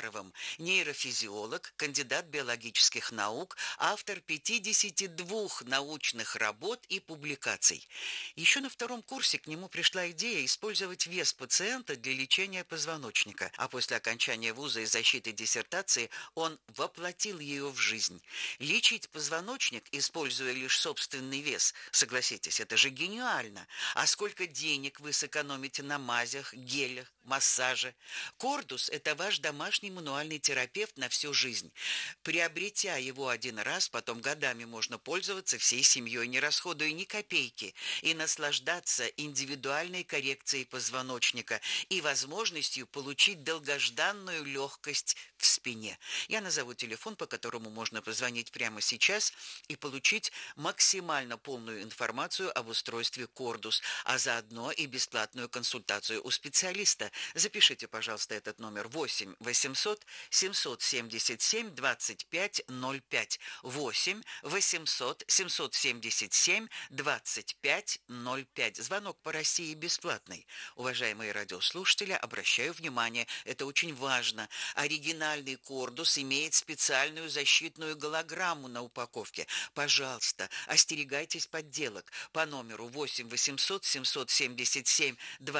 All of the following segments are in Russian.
Захаровым, нейрофизиолог, кандидат биологических наук, автор 52 научных работ и публикаций. Еще на втором курсе к нему пришла идея использовать вес пациента для лечения позвоночника, а после окончания вуза и защиты диссертации он воплотил ее в жизнь. Лечить позвоночник, используя лишь собственный вес, согласитесь, это же гениально. А сколько денег вы сэкономите на мазях, гелях, массаже? Кордус – это ваш домашний мануальный терапевт на всю жизнь. Приобретя его один раз, потом годами можно пользоваться всей семьей, не расходуя ни копейки, и наслаждаться индивидуальной коррекцией позвоночника и возможностью получить долгожданную легкость в спине. Я назову телефон, по которому можно позвонить прямо сейчас и получить максимально полную информацию об устройстве Кордус, а заодно и бесплатную консультацию у специалиста. Запишите, пожалуйста, этот номер: 8 800 777 2505. 8 800 777 2505. Звонок по России бесплатный. Уважаемые радиослушатели, обращаю внимание, это очень важно. Оригинальный Кордус имеет специальную защитную голограмму на упаковке. Пожалуйста, остерегайтесь подделок. По номеру 8 800 777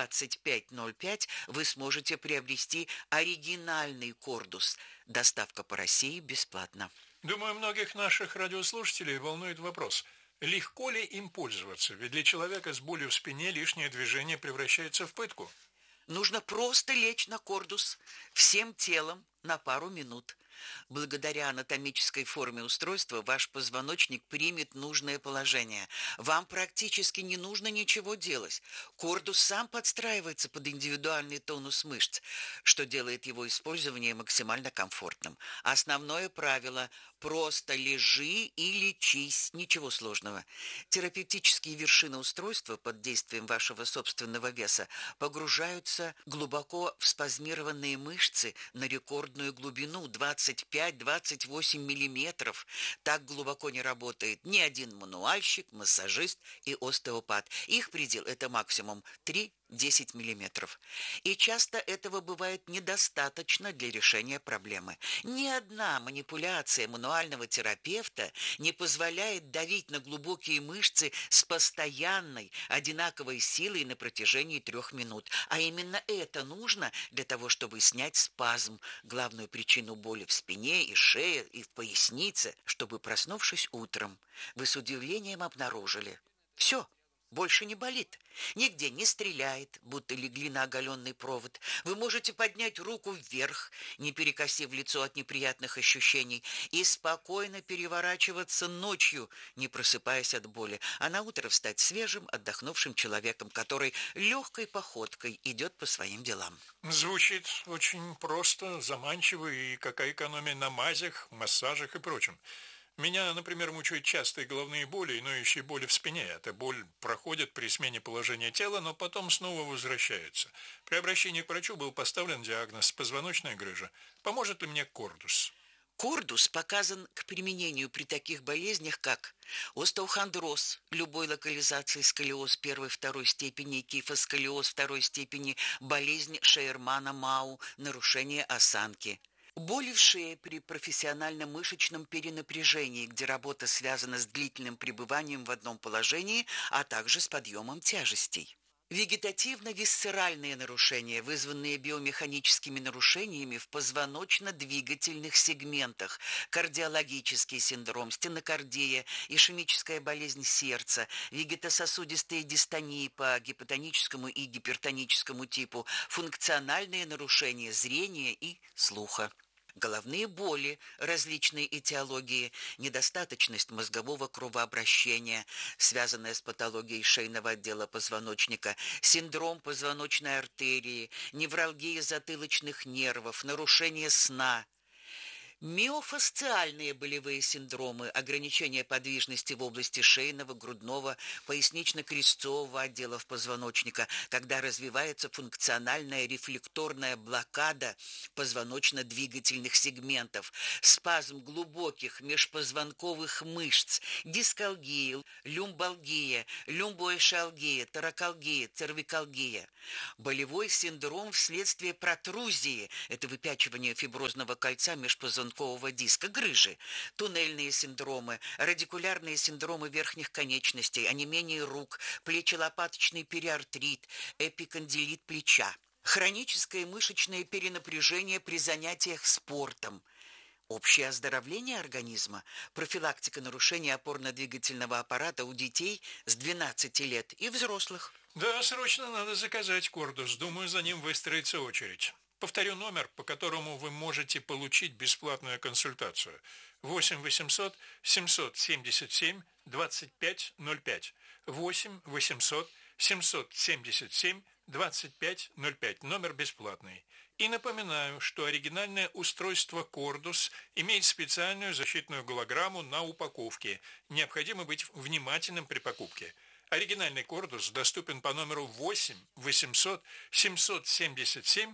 2505 вы сможете приобрести оригинальный Кордус. Доставка по России бесплатна. Думаю, многих наших радиослушателей волнует вопрос: легко ли им пользоваться? Ведь для человека с болью в спине лишнее движение превращается в пытку. Нужно просто лечь на Кордус всем телом на пару минут. Благодаря анатомической форме устройства ваш позвоночник примет нужное положение. Вам практически не нужно ничего делать. Кордус сам подстраивается под индивидуальный тонус мышц, что делает его использование максимально комфортным. Основное правило: просто лежи и лечись, ничего сложного. Терапевтические вершины устройства под действием вашего собственного веса погружаются глубоко в спазмированные мышцы на рекордную глубину 25-28 миллиметров. Так глубоко не работает ни один мануальщик, массажист и остеопат. Их предел – это максимум 3-10 миллиметров. И часто этого бывает недостаточно для решения проблемы. Ни одна манипуляция мануального терапевта не позволяет давить на глубокие мышцы с постоянной, одинаковой силой на протяжении 3 минут. А именно это нужно для того, чтобы снять спазм, главную причину боли в спине и шее, и в пояснице, чтобы, проснувшись утром, вы с удивлением обнаружили: все, больше не болит, нигде не стреляет, будто легли на оголенный провод. Вы можете поднять руку вверх, не перекосив лицо от неприятных ощущений, и спокойно переворачиваться ночью, не просыпаясь от боли, а на утро встать свежим, отдохнувшим человеком, который легкой походкой идет по своим делам. Звучит очень просто, заманчиво, и какая экономия на мазях, массажах и прочем. Меня, например, мучают частые головные боли и ноющие боли в спине. Эта боль проходит при смене положения тела, но потом снова возвращается. При обращении к врачу был поставлен диагноз: позвоночная грыжа. Поможет ли мне Кордус? Кордус показан к применению при таких болезнях, как остеохондроз любой локализации, сколиоз первой-второй степени, кифосколиоз второй степени, болезнь Шейермана-Мау, нарушение осанки. Боли в шее при профессиональном мышечном перенапряжении, где работа связана с длительным пребыванием в одном положении, а также с подъемом тяжестей. Вегетативно-висцеральные нарушения, вызванные биомеханическими нарушениями в позвоночно-двигательных сегментах, кардиологический синдром, стенокардия, ишемическая болезнь сердца, вегетососудистые дистонии по гипотоническому и гипертоническому типу, функциональные нарушения зрения и слуха. Головные боли различной этиологии, недостаточность мозгового кровообращения, связанная с патологией шейного отдела позвоночника, синдром позвоночной артерии, невралгия затылочных нервов, нарушение сна. Миофасциальные болевые синдромы, ограничение подвижности в области шейного, грудного, пояснично-крестцового отделов позвоночника, когда развивается функциональная рефлекторная блокада позвоночно-двигательных сегментов, спазм глубоких межпозвонковых мышц, дискалгия, люмбалгия, люмбоэшалгия, торакалгия, цервикалгия. Болевой синдром вследствие протрузии, это выпячивание фиброзного кольца межпозвонкового диска, грыжи, туннельные синдромы, радикулярные синдромы верхних конечностей, онемение рук, плечелопаточный периартрит, эпикондилит плеча, хроническое мышечное перенапряжение при занятиях спортом, общее оздоровление организма, профилактика нарушений опорно-двигательного аппарата у детей с 12 лет и взрослых. Да, срочно надо заказать Кордус. Думаю, за ним выстроится очередь. Повторю номер, по которому вы можете получить бесплатную консультацию. 8 800 777 2505. 8 800 777 2505. Номер бесплатный. И напоминаю, что оригинальное устройство Кордус имеет специальную защитную голограмму на упаковке. Необходимо быть внимательным при покупке. Оригинальный Кордус доступен по номеру 8 800 777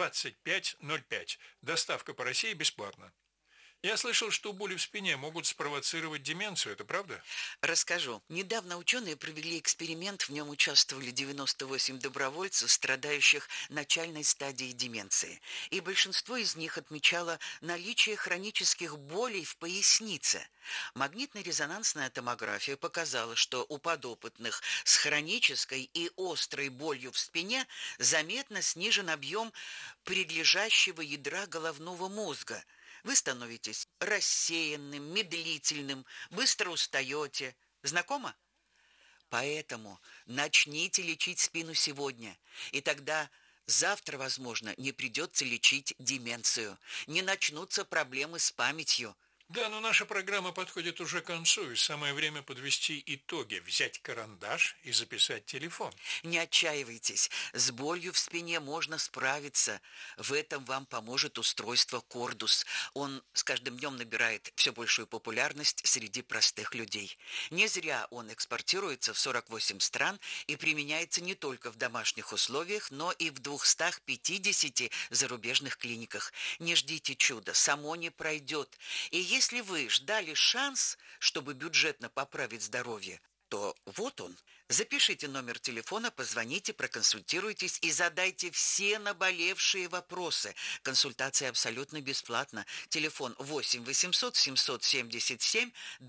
2505. Доставка по России бесплатна. Я слышал, что боли в спине могут спровоцировать деменцию, это правда? Расскажу. Недавно ученые провели эксперимент, в нем участвовали 98 добровольцев, страдающих начальной стадией деменции. И большинство из них отмечало наличие хронических болей в пояснице. Магнитно-резонансная томография показала, что у подопытных с хронической и острой болью в спине заметно снижен объем прилежащего ядра головного мозга. Вы становитесь рассеянным, медлительным, быстро устаете. Знакомо? Поэтому начните лечить спину сегодня, и тогда завтра, возможно, не придется лечить деменцию, не начнутся проблемы с памятью. Да, но наша программа подходит уже к концу, и самое время подвести итоги, взять карандаш и записать телефон. Не отчаивайтесь, с болью в спине можно справиться. В этом вам поможет устройство Кордус. Он с каждым днем набирает все большую популярность среди простых людей. Не зря он экспортируется в 48 стран и применяется не только в домашних условиях, но и в 250 зарубежных клиниках. Не ждите чуда, само не пройдет. И если вы ждали шанс, чтобы бюджетно поправить здоровье, то вот он. Запишите номер телефона, позвоните, проконсультируйтесь и задайте все наболевшие вопросы. Консультация абсолютно бесплатна. Телефон 8 800 777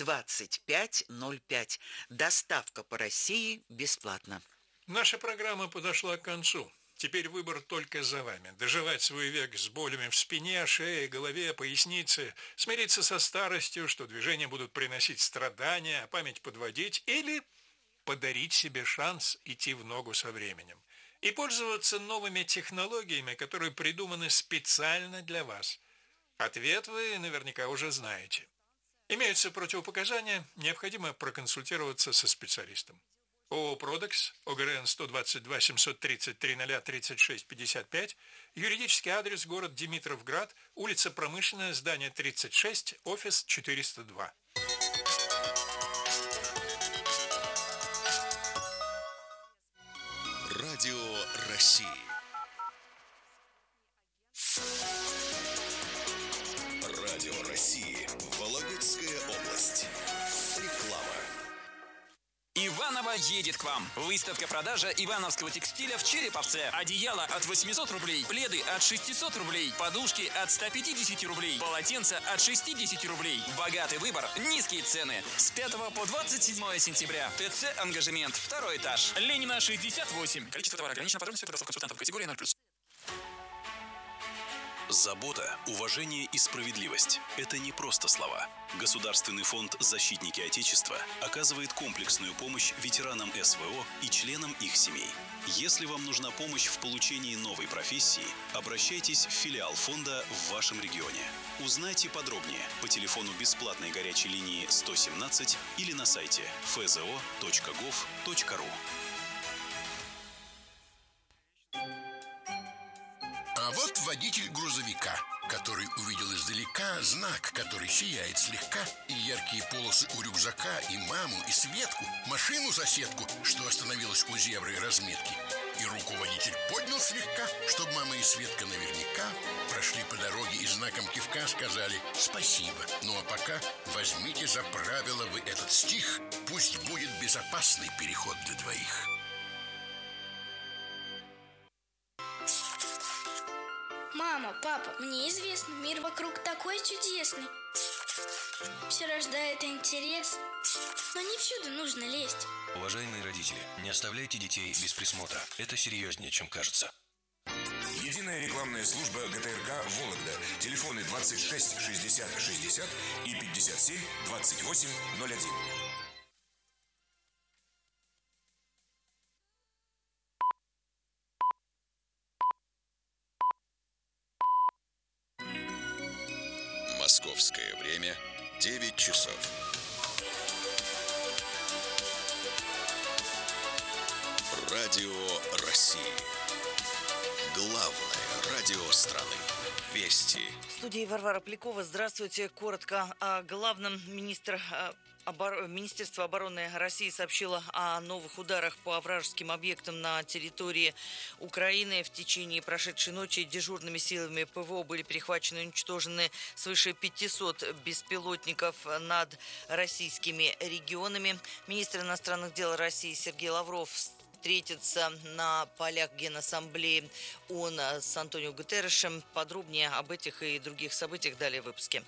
2505. Доставка по России бесплатна. Наша программа подошла к концу. Теперь выбор только за вами. Доживать свой век с болями в спине, шее, голове, пояснице, смириться со старостью, что движения будут приносить страдания, а память подводить, или подарить себе шанс идти в ногу со временем и пользоваться новыми технологиями, которые придуманы специально для вас. Ответ вы наверняка уже знаете. Имеются противопоказания, необходимо проконсультироваться со специалистом. ООО «Продекс», ОГРН 122 733 036 55, юридический адрес город Димитровград, улица Промышленная, здание 36, офис 402. Радио России. Радио России. Вологодская область. Реклама. Иваново едет к вам. Выставка-продажа ивановского текстиля в Череповце. Одеяло от 800 рублей, пледы от 600 рублей, подушки от 150 рублей, полотенца от 60 рублей. Богатый выбор, низкие цены. С 5 по 27 сентября. ТЦ «Ангажемент», 2 этаж. Ленина, 68. Количество товара ограничено. Подробности по консультантов категории 0+. Забота, уважение и справедливость – это не просто слова. Государственный фонд «Защитники Отечества» оказывает комплексную помощь ветеранам СВО и членам их семей. Если вам нужна помощь в получении новой профессии, обращайтесь в филиал фонда в вашем регионе. Узнайте подробнее по телефону бесплатной горячей линии 117 или на сайте fzo.gov.ru. А вот водитель грузовика, который увидел издалека знак, который сияет слегка, и яркие полосы у рюкзака, и маму, и Светку, машину-соседку, что остановилась у зебры разметки. И руку водитель поднял слегка, чтобы мама и Светка наверняка прошли по дороге и знаком кивка сказали «спасибо». Ну а пока возьмите за правило вы этот стих, пусть будет безопасный переход для двоих. Мама, папа, мне известно, мир вокруг такой чудесный. Все рождает интерес, но не всюду нужно лезть. Уважаемые родители, не оставляйте детей без присмотра. Это серьезнее, чем кажется. Единая рекламная служба ГТРК «Вологда». Телефоны 26 60 60 и 57 28 01. Московское время 9 часов. Радио России. Главное радио страны. Вести. В студии Варвара Полякова. Здравствуйте. Коротко о главном. Министерство обороны России сообщило о новых ударах по вражеским объектам на территории Украины. В течение прошедшей ночи дежурными силами ПВО были перехвачены и уничтожены свыше 500 беспилотников над российскими регионами. Министр иностранных дел России Сергей Лавров встретится на полях Генассамблеи ООН с Антонио Гутерришем. Подробнее об этих и других событиях далее в выпуске.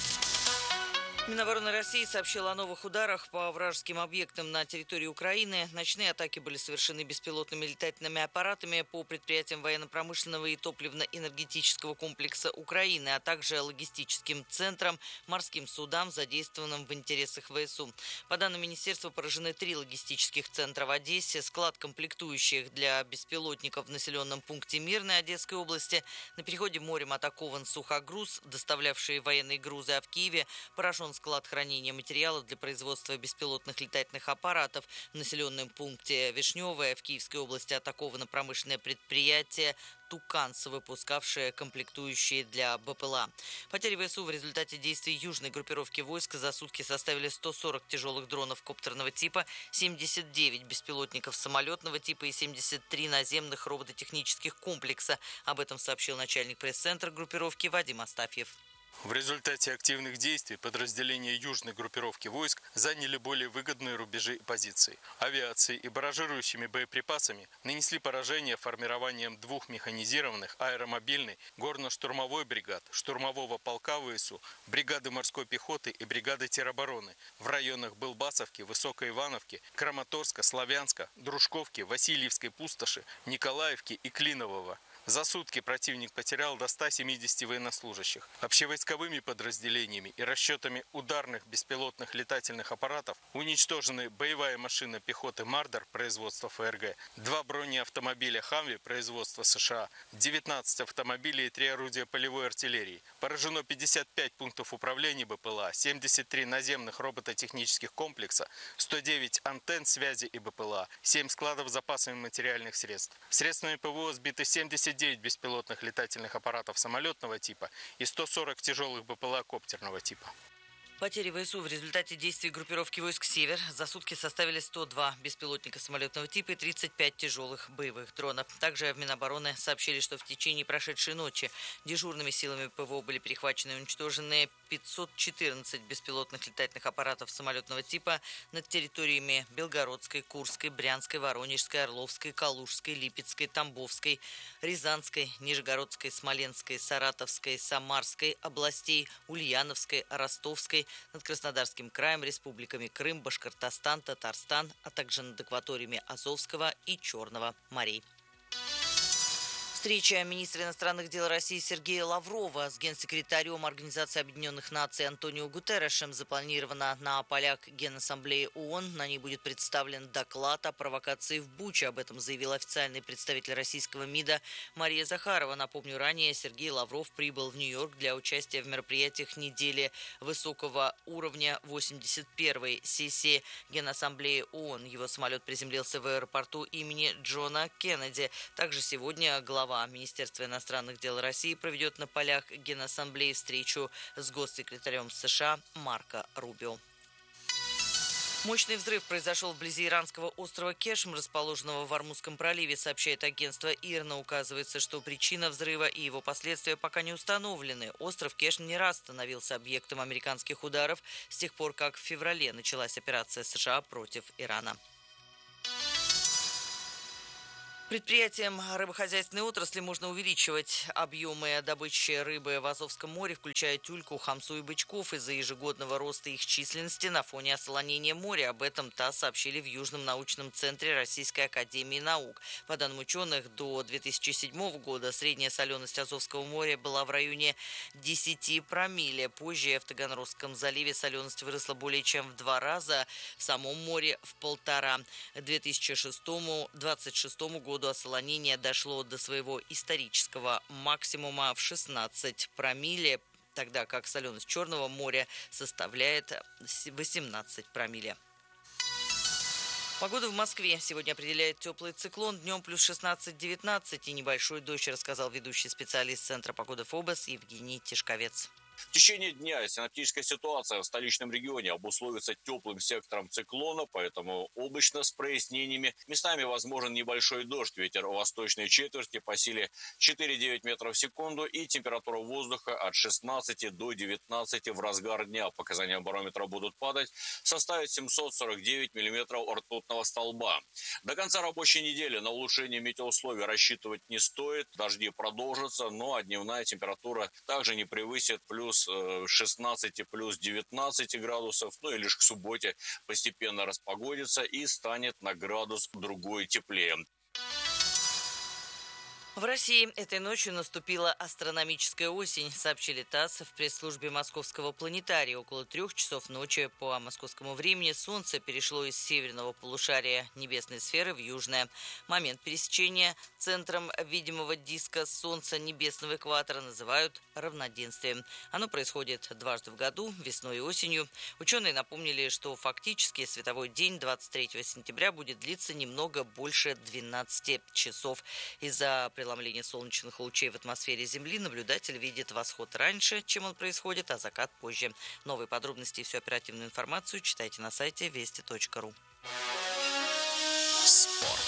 Минобороны России сообщила о новых ударах по вражеским объектам на территории Украины. Ночные атаки были совершены беспилотными летательными аппаратами по предприятиям военно-промышленного и топливно-энергетического комплекса Украины, а также логистическим центрам, морским судам, задействованным в интересах ВСУ. По данным министерства, поражены 3 логистических центра в Одессе, склад комплектующих для беспилотников в населенном пункте Мирной Одесской области. На переходе морем атакован сухогруз, доставлявший военные грузы, а в Киеве поражен склад хранения материалов для производства беспилотных летательных аппаратов. В населенном пункте Вишневое в Киевской области атаковано промышленное предприятие «Туканс», выпускавшее комплектующие для БПЛА. Потери ВСУ в результате действий южной группировки войск за сутки составили 140 тяжелых дронов коптерного типа, 79 беспилотников самолетного типа и 73 наземных робототехнических комплекса. Об этом сообщил начальник пресс-центра группировки Вадим Астафьев. В результате активных действий подразделения южной группировки войск заняли более выгодные рубежи и позиции. Авиацией и барражирующими боеприпасами нанесли поражение формированием 2 механизированных аэромобильной горно-штурмовой бригад, штурмового полка ВСУ, бригады морской пехоты и бригады теробороны в районах Былбасовки, Высокой Ивановки, Краматорска, Славянска, Дружковки, Васильевской пустоши, Николаевки и Клинового. За сутки противник потерял до 170 военнослужащих. Общевойсковыми подразделениями и расчетами ударных беспилотных летательных аппаратов уничтожены боевая машина пехоты «Мардер» производства ФРГ, 2 бронеавтомобиля «Хамви» производства США, 19 автомобилей и 3 орудия полевой артиллерии. Поражено 55 пунктов управления БПЛА, 73 наземных робототехнических комплекса, 109 антенн связи и БПЛА, 7 складов с запасами материальных средств. Средствами ПВО сбиты 79 беспилотных летательных аппаратов самолетного типа и 140 тяжелых БПЛА коптерного типа. Потери ВСУ в результате действий группировки войск «Север» за сутки составили 102 беспилотника самолетного типа и 35 тяжелых боевых дронов. Также в Минобороны сообщили, что в течение прошедшей ночи дежурными силами ПВО были перехвачены и уничтожены 514 беспилотных летательных аппаратов самолетного типа над территориями Белгородской, Курской, Брянской, Воронежской, Орловской, Калужской, Липецкой, Тамбовской, Рязанской, Нижегородской, Смоленской, Саратовской, Самарской областей, Ульяновской, Ростовской, над Краснодарским краем, республиками Крым, Башкортостан, Татарстан, а также над акваториями Азовского и Черного морей. Встреча министра иностранных дел России Сергея Лаврова с генсекретарем Организации Объединенных Наций Антонио Гутерришем запланирована на полях Генассамблеи ООН. На ней будет представлен доклад о провокации в Буче. Об этом заявил официальный представитель российского МИДа Мария Захарова. Напомню, ранее Сергей Лавров прибыл в Нью-Йорк для участия в мероприятиях недели высокого уровня 81-й сессии Генассамблеи ООН. Его самолет приземлился в аэропорту имени Джона Кеннеди. Также сегодня глава Глава Министерства иностранных дел России проведет на полях Генассамблеи встречу с госсекретарем США Марко Рубио. Мощный взрыв произошел вблизи иранского острова Кешм, расположенного в Ормузском проливе, сообщает агентство ИРНА. Указывается, что причина взрыва и его последствия пока не установлены. Остров Кешм не раз становился объектом американских ударов с тех пор, как в феврале началась операция США против Ирана. Предприятиям рыбохозяйственной отрасли можно увеличивать объемы добычи рыбы в Азовском море, включая тюльку, хамсу и бычков, из-за ежегодного роста их численности на фоне осолонения моря. Об этом ТАСС сообщили в Южном научном центре Российской академии наук. По данным ученых, до 2007 года средняя соленость Азовского моря была в районе 10 промилле. Позже в Таганрогском заливе соленость выросла более чем в 2 раза, в самом море в 1,5. К 2026 году осолонение дошло до своего исторического максимума в 16 промилле, тогда как соленость Черного моря составляет 18 промилле. Погоду в Москве сегодня определяет теплый циклон. Днем плюс 16-19 и небольшой дождь, рассказал ведущий специалист Центра погоды ФОБОС Евгений Тишковец. В течение дня синоптическая ситуация в столичном регионе обусловится теплым сектором циклона, поэтому облачно с прояснениями. Местами возможен небольшой дождь. Ветер в восточной четверти по силе 4-9 метров в секунду и температура воздуха от 16 до 19 в разгар дня. Показания барометра будут падать, составит 749 миллиметров ртутного столба. До конца рабочей недели на улучшение метеоусловий рассчитывать не стоит. Дожди продолжатся, но дневная температура также не превысит плюс 16, плюс 19 градусов, ну и лишь к субботе постепенно распогодится и станет на градус другой теплее. В России этой ночью наступила астрономическая осень, сообщили ТАСС в пресс-службе Московского планетария. Около 3 часов ночи по московскому времени Солнце перешло из северного полушария небесной сферы в южное. Момент пересечения центром видимого диска Солнца небесного экватора называют равноденствием. Оно происходит дважды в году, весной и осенью. Ученые напомнили, что фактически световой день 23 сентября будет длиться немного больше 12 часов. Из-за преломления солнечных лучей в атмосфере Земли наблюдатель видит восход раньше, чем он происходит, а закат позже. Новые подробности и всю оперативную информацию читайте на сайте вести.ру. Спорт.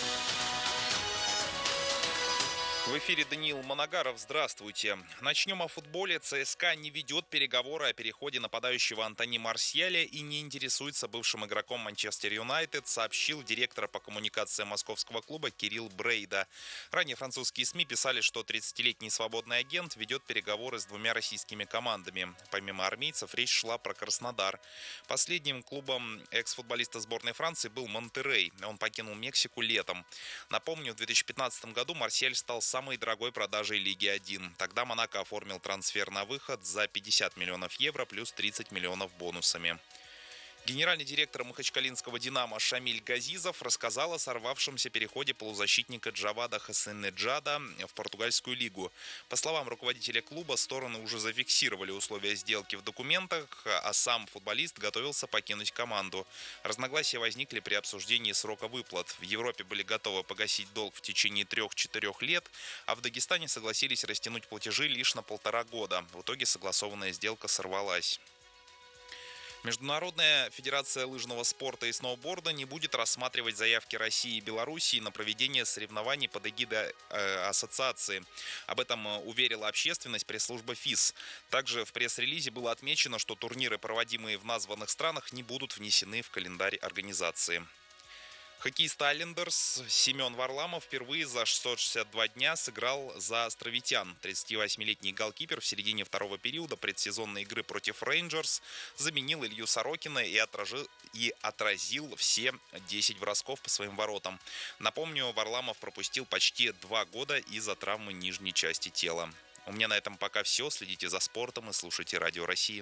В эфире Даниил Моногаров. Здравствуйте. Начнем о футболе. ЦСКА не ведет переговоры о переходе нападающего Антони Марсиаля и не интересуется бывшим игроком Манчестер Юнайтед, сообщил директор по коммуникациям московского клуба Кирилл Брейда. Ранее французские СМИ писали, что 30-летний свободный агент ведет переговоры с 2 российскими командами. Помимо армейцев, речь шла про Краснодар. Последним клубом экс-футболиста сборной Франции был Монтеррей. Он покинул Мексику летом. Напомню, в 2015 году Марсиаль стал самой дорогой продажей Лиги 1. Тогда Монако оформил трансфер на выход за 50 миллионов евро плюс 30 миллионов бонусами. Генеральный директор махачкалинского «Динамо» Шамиль Газизов рассказал о сорвавшемся переходе полузащитника Джавада Хасенеджада в португальскую лигу. По словам руководителя клуба, стороны уже зафиксировали условия сделки в документах, а сам футболист готовился покинуть команду. Разногласия возникли при обсуждении срока выплат. В Европе были готовы погасить долг в течение 3-4 лет, а в Дагестане согласились растянуть платежи лишь на 1,5 года. В итоге согласованная сделка сорвалась. Международная федерация лыжного спорта и сноуборда не будет рассматривать заявки России и Белоруссии на проведение соревнований под эгидой ассоциации. Об этом уверила общественность пресс-служба ФИС. Также в пресс-релизе было отмечено, что турниры, проводимые в названных странах, не будут внесены в календарь организации. Хоккеист Айлендерс Семен Варламов впервые за 662 дня сыграл за островитян. 38-летний голкипер в середине второго периода предсезонной игры против Рейнджерс заменил Илью Сорокина и отразил все 10 бросков по своим воротам. Напомню, Варламов пропустил почти 2 года из-за травмы нижней части тела. У меня на этом пока все. Следите за спортом и слушайте Радио России.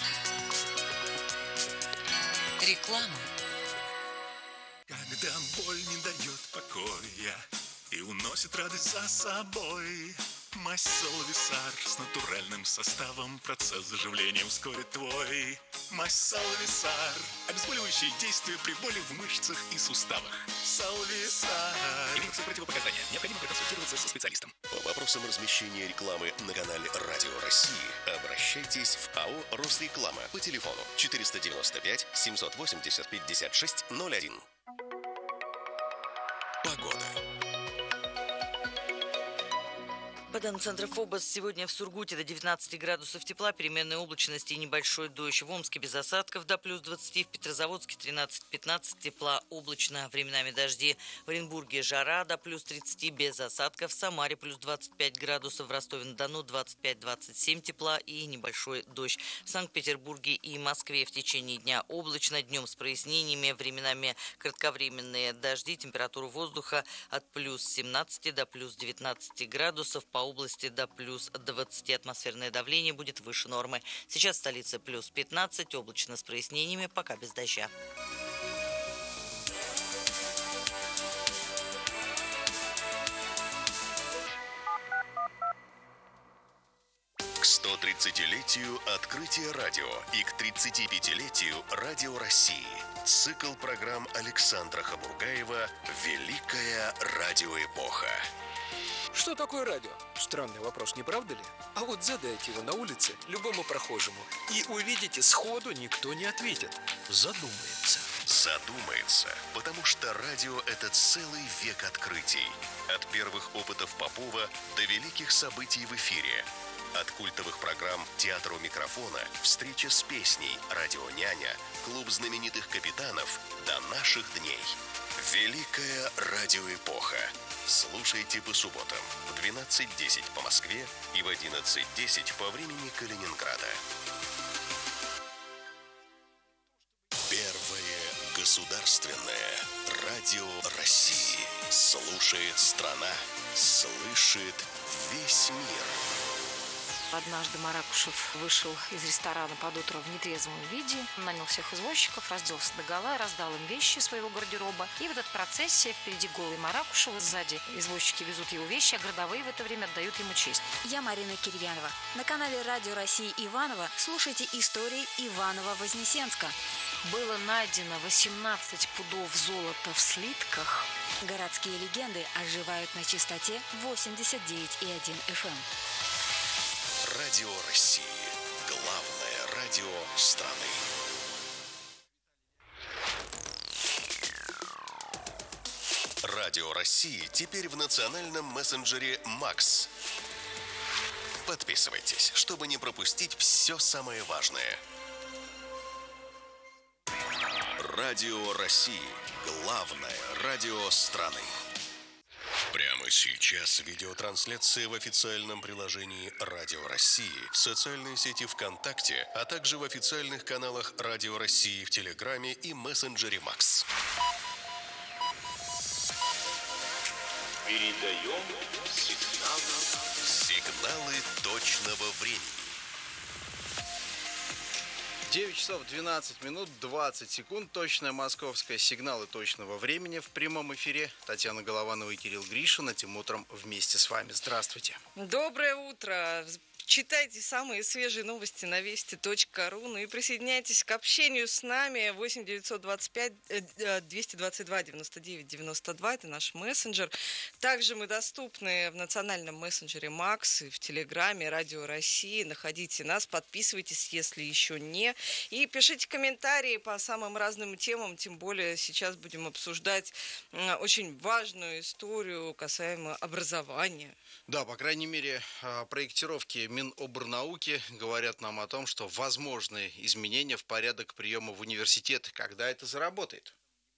Реклама. Когда боль не дает покоя и уносит радость за собой, мазь Солвисар с натуральным составом процесс заживления ускорит твой. Мазь Салвисар. Обезболивающее действие при боли в мышцах и суставах. Салвисар. Имеются противопоказания. Необходимо проконсультироваться со специалистом. По вопросам размещения рекламы на канале Радио России обращайтесь в АО «Росреклама» по телефону 495 780 5601. Погода. По данным Центра ФОБОС, сегодня в Сургуте до 19 градусов тепла, переменная облачность и небольшой дождь. В Омске без осадков до плюс 20, в Петрозаводске 13-15, тепла облачно, временами дожди. В Оренбурге жара до плюс 30, без осадков. В Самаре плюс 25 градусов, в Ростове-на-Дону 25-27 тепла и небольшой дождь. В Санкт-Петербурге и Москве в течение дня облачно, днем с прояснениями, временами кратковременные дожди. Температура воздуха от плюс 17 до плюс 19 градусов. По области до плюс 20. Атмосферное давление будет выше нормы. Сейчас в столице плюс 15, облачно с прояснениями, пока без дождя. К 130-летию открытия радио и к 35-летию Радио России. Цикл программ Александра Хабургаева «Великая радиоэпоха». Что такое радио? Странный вопрос, не правда ли? А вот задайте его на улице любому прохожему, и увидите, сходу никто не ответит. Задумается. Задумается, потому что радио – это целый век открытий. От первых опытов Попова до великих событий в эфире. От культовых программ «Театр у микрофона», «Встреча с песней», «Радионяня», «Клуб знаменитых капитанов» до наших дней. Великая радиоэпоха. Слушайте по субботам в 12:10 по Москве и в 11:10 по времени Калининграда. Первое государственное радио России. Слушает страна, слышит весь мир. Однажды Маракушев вышел из ресторана под утро в нетрезвом виде, нанял всех извозчиков, разделся догола, раздал им вещи своего гардероба. И в этот процессе впереди голый Маракушев, сзади извозчики везут его вещи, а городовые в это время отдают ему честь. Я Марина Кирьянова. На канале Радио России Иваново слушайте истории Иваново-Вознесенска. Было найдено 18 пудов золота в слитках. Городские легенды оживают на частоте 89,1 FM. Радио России. Главное радио страны. Радио России теперь в национальном мессенджере «Макс». Подписывайтесь, чтобы не пропустить все самое важное. Радио России. Главное радио страны. Прямо сейчас видеотрансляция в официальном приложении Радио России, в социальной сети ВКонтакте, а также в официальных каналах Радио России в Телеграме и мессенджере «Макс». Передаем сигналы точного времени. 9 часов 12 минут 20 секунд. Точное московское. Сигналы точного времени в прямом эфире. Татьяна Голованова и Кирилл Гришин. Этим утром вместе с вами. Здравствуйте. Доброе утро. Читайте самые свежие новости на вести.ру. Ну и присоединяйтесь к общению с нами. 8 925 222 99 92. Это наш мессенджер. Также мы доступны в национальном мессенджере «Макс» и в Телеграме «Радио России». Находите нас, подписывайтесь, если еще не. И пишите комментарии по самым разным темам. Тем более сейчас будем обсуждать очень важную историю касаемо образования. Да, по крайней мере, проектировки Минобрнауки говорят нам о том, что возможны изменения в порядок приема в университеты. Когда это заработает?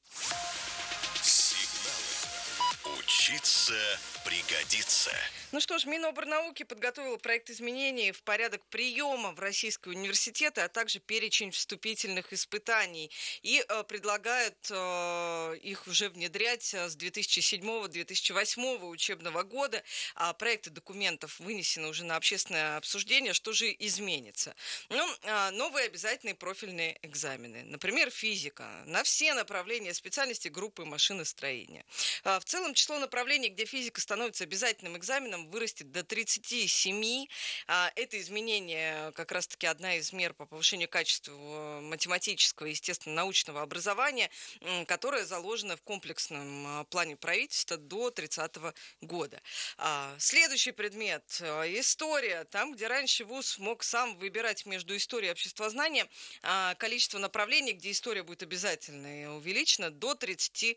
Сигналы. Учиться пригодится. Ну что ж, Минобрнауки подготовила проект изменений в порядок приема в российские университеты, а также перечень вступительных испытаний. И предлагают их уже внедрять с 2007-2008 учебного года. Проекты документов вынесены уже на общественное обсуждение. Что же изменится? Новые обязательные профильные экзамены. Например, физика. На все направления специальности группы машиностроения. В целом, число направлений, где физика становится обязательным экзаменом, вырастет до 37. Это изменение как раз-таки одна из мер по повышению качества математического и естественно-научного образования, которая заложена в комплексном плане правительства до 30 года. Следующий предмет – история. Там, где раньше вуз мог сам выбирать между историей и обществознанием, количество направлений, где история будет обязательно увеличено, до 35.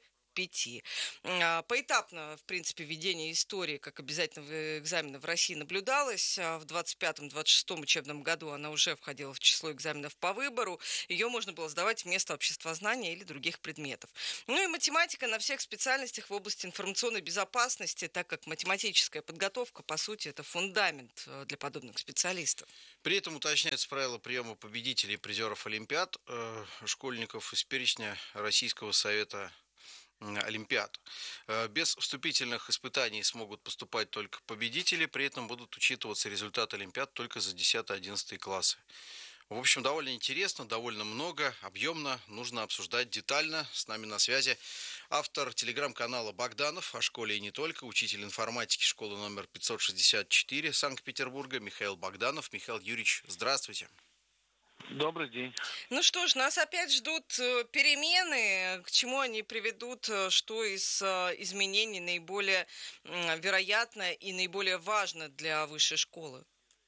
Поэтапно, в принципе, введение истории как обязательного экзамена в России наблюдалось. В 25-26 учебном году она уже входила в число экзаменов по выбору. Ее можно было сдавать вместо обществознания или других предметов. Ну и математика на всех специальностях в области информационной безопасности, так как математическая подготовка, по сути, это фундамент для подобных специалистов. При этом уточняются правила приема победителей и призеров Олимпиад, школьников из перечня Российского совета Олимпиад. Без вступительных испытаний смогут поступать только победители, при этом будут учитываться результаты Олимпиад только за 10-11 классы. В общем, довольно интересно, довольно много, объемно, нужно обсуждать детально. С нами на связи автор телеграм-канала Богданов о школе и не только, учитель информатики школы номер 564 Санкт-Петербурга Михаил Богданов. Михаил Юрьевич, здравствуйте. Добрый день. Ну что ж, нас опять ждут перемены. К чему они приведут? Что из изменений наиболее вероятно и наиболее важно для высшей школы?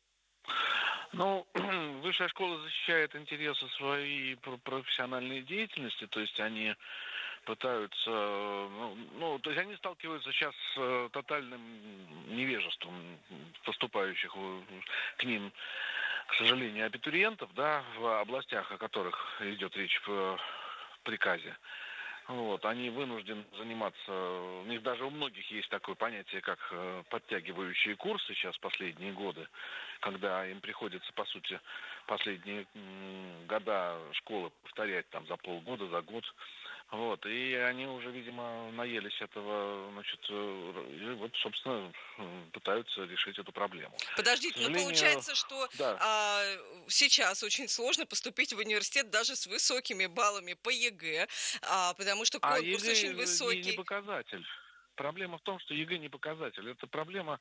Ну, высшая школа защищает интересы своей профессиональной деятельности, то есть они пытаются, то есть они сталкиваются сейчас с тотальным невежеством поступающих к ним, к сожалению, абитуриентов, да, в областях, о которых идет речь в приказе. Вот, они вынуждены заниматься, у них даже у многих есть такое понятие, как подтягивающие курсы сейчас последние годы, когда им приходится, по сути, последние года школы повторять там за полгода, за год. Вот, и они уже, видимо, наелись этого, значит, и вот, собственно, пытаются решить эту проблему. Подождите, но получается, что сейчас очень сложно поступить в университет даже с высокими баллами по ЕГЭ, потому что конкурс очень высокий. ЕГЭ не показатель. Проблема в том, что ЕГЭ не показатель. Это проблема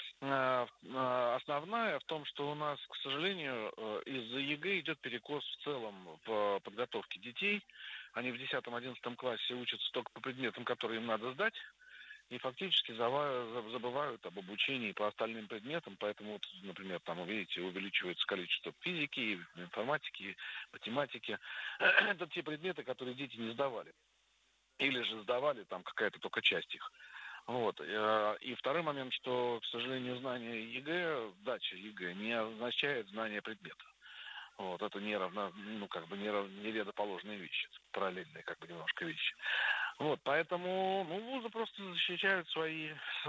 основная в том, что у нас, к сожалению, из-за ЕГЭ идет перекос в целом в подготовке детей. Они в 10-11 классе учатся только по предметам, которые им надо сдать, и фактически забывают об обучении по остальным предметам. Поэтому, вот, например, там, видите, увеличивается количество физики, информатики, математики. Это те предметы, которые дети не сдавали. Или же сдавали, там какая-то только часть их. Вот. И второй момент, что, к сожалению, знание ЕГЭ, сдача ЕГЭ не означает знание предмета. Вот, это не рядоположные вещи, параллельные немножко вещи. Вот, поэтому вузы просто защищают свои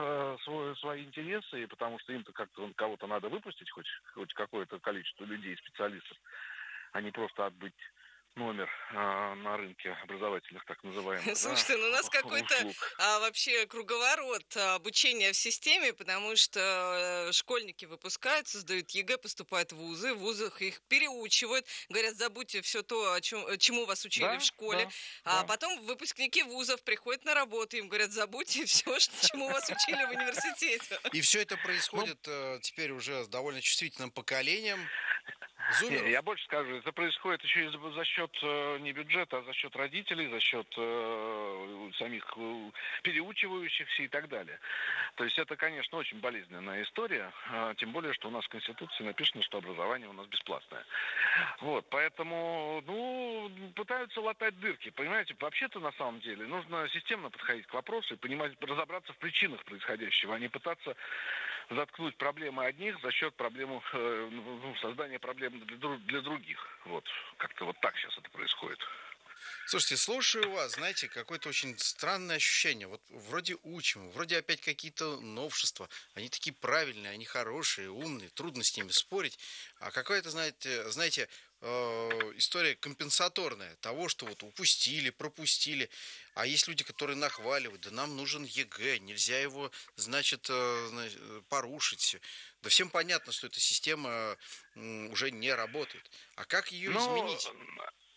интересы, потому что им-то как-то кого-то надо выпустить, хоть какое-то количество людей, специалистов, а не просто отбыть номер на рынке образовательных, так называемых. Слушайте, у нас какой-то вообще круговорот обучения в системе, потому что школьники выпускаются, сдают ЕГЭ, поступают в вузы, в вузах их переучивают, говорят, забудьте все то, чему вас учили в школе, потом выпускники вузов приходят на работу, им говорят, забудьте все, чему вас учили в университете. И все это происходит теперь уже с довольно чувствительным поколением. Зумеров. Я больше скажу, это происходит еще и за счет не бюджета, а за счет родителей, за счет самих переучивающихся и так далее. То есть это, конечно, очень болезненная история, тем более, что у нас в Конституции написано, что образование у нас бесплатное. Вот, поэтому, пытаются латать дырки, понимаете? Вообще-то, на самом деле, нужно системно подходить к вопросу и понимать, разобраться в причинах происходящего, а не пытаться заткнуть проблемы одних за счет создания проблем для других. Вот, как-то вот так сейчас это происходит. Слушайте, слушаю вас, знаете, какое-то очень странное ощущение. Вот вроде учим, вроде опять какие-то новшества. Они такие правильные, они хорошие, умные, трудно с ними спорить. А какая-то, знаете, история компенсаторная того, что вот упустили, пропустили. А есть люди, которые нахваливают, да нам нужен ЕГЭ, нельзя его, значит, порушить. Да всем понятно, что эта система уже не работает. А как ее изменить?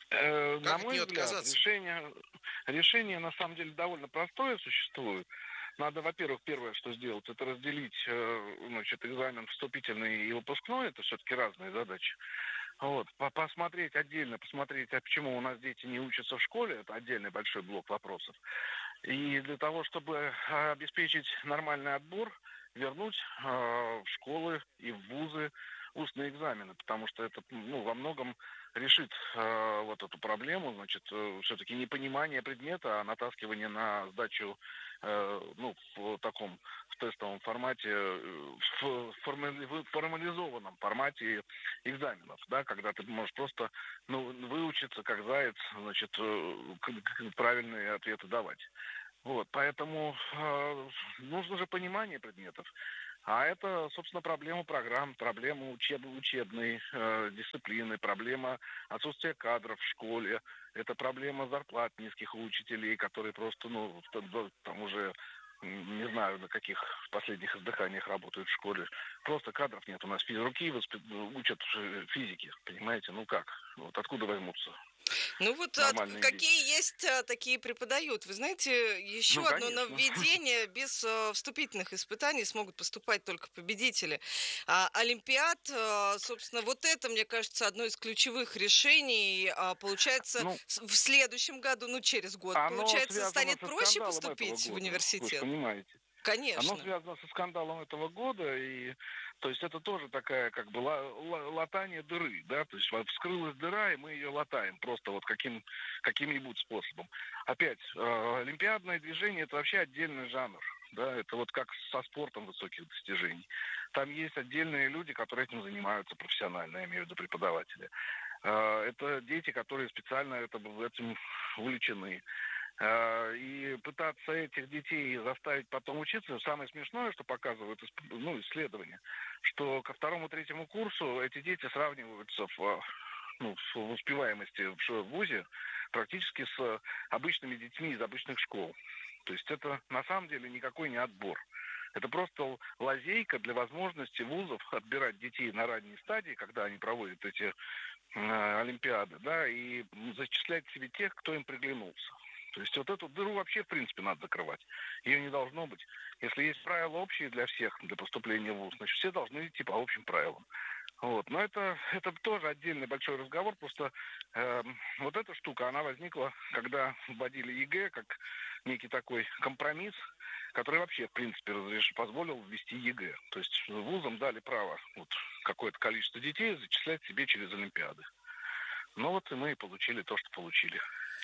На мой взгляд, решение на самом деле довольно простое существует. надо, во-первых, первое, что сделать, это разделить, значит, экзамен вступительный и выпускной, это все-таки разные задачи. Вот, посмотреть, а почему у нас дети не учатся в школе, это отдельный большой блок вопросов. И для того, чтобы обеспечить нормальный отбор, вернуть в школы и в вузы устные экзамены, потому что это, во многом решит вот эту проблему, значит, все-таки непонимание предмета, а натаскивание на сдачу, в тестовом формате, в формализованном формате экзаменов, да, когда ты можешь просто, выучиться как заяц, значит, правильные ответы давать. Вот, поэтому нужно же понимание предметов. А это, собственно, проблема программ, проблема учебной дисциплины, проблема отсутствия кадров в школе, это проблема зарплат низких у учителей, которые просто, там уже не знаю, на каких последних издыханиях работают в школе. Просто кадров нет. У нас физруки учат физики, понимаете? Вот откуда возьмутся? Какие есть, такие преподают. Вы знаете, еще одно нововведение: без вступительных испытаний смогут поступать только победители. Олимпиад, собственно, вот это, мне кажется, одно из ключевых решений. Получается, в следующем году, через год, получается, станет проще поступить в университет. Вы понимаете? Конечно. Оно связано со скандалом этого года, и то есть это тоже такая латание дыры, да, то есть вскрылась дыра, и мы ее латаем просто вот каким-нибудь способом. Опять, олимпиадное движение – это вообще отдельный жанр, да, это вот как со спортом высоких достижений. Там есть отдельные люди, которые этим занимаются профессионально, я имею в виду преподаватели. Это дети, которые специально этим увлечены. И пытаться этих детей заставить потом учиться, самое смешное, что показывают исследования, что ко 2-3 курсу эти дети сравниваются в успеваемости в вузе практически с обычными детьми из обычных школ. То есть это на самом деле никакой не отбор. Это просто лазейка для возможности вузов отбирать детей на ранней стадии, когда они проводят эти олимпиады, да, и зачислять к себе тех, кто им приглянулся. То есть вот эту дыру вообще, в принципе, надо закрывать. Ее не должно быть. Если есть правила общие для всех, для поступления в ВУЗ, значит, все должны идти по общим правилам. Вот. Но это тоже отдельный большой разговор. Просто вот эта штука, она возникла, когда вводили ЕГЭ, как некий такой компромисс, который вообще, в принципе, позволил ввести ЕГЭ. То есть вузам дали право какое-то количество детей зачислять себе через олимпиады. И мы получили то, что получили.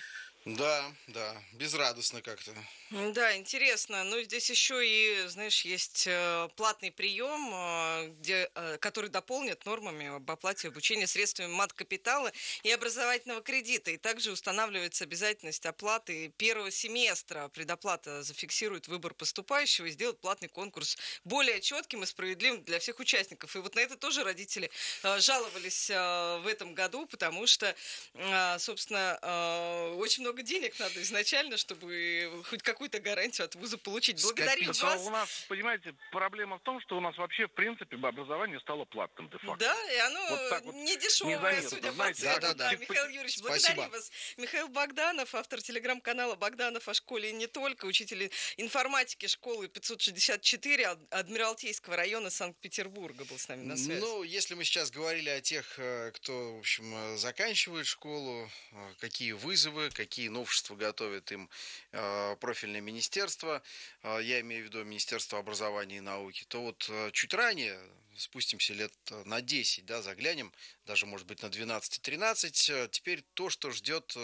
Да, безрадостно как-то. Да, интересно. Здесь еще и, знаешь, есть платный прием, который дополнит нормами об оплате обучения средствами мат-капитала и образовательного кредита. И также устанавливается обязательность оплаты первого семестра. Предоплата зафиксирует выбор поступающего и сделает платный конкурс более четким и справедливым для всех участников. И вот на это тоже родители жаловались в этом году, потому что, собственно, очень много денег надо изначально, чтобы хоть какую-то гарантию от вуза получить. Благодарим вас. У нас, понимаете, проблема в том, что у нас вообще, в принципе, образование стало платным де-факто. Да, и оно не дешевое, судя по ценам. Да. Михаил Юрьевич, благодарим вас. Михаил Богданов, автор телеграм-канала «Богданов о школе» и не только, учитель информатики школы 564 Адмиралтейского района Санкт-Петербурга был с нами на связи. Если мы сейчас говорили о тех, кто, в общем, заканчивает школу, какие вызовы, какие новшества готовит им профильное министерство, я имею в виду Министерство образования и науки, то чуть ранее, спустимся лет на 10, да, заглянем, даже, может быть, на 12-13, теперь то, что ждет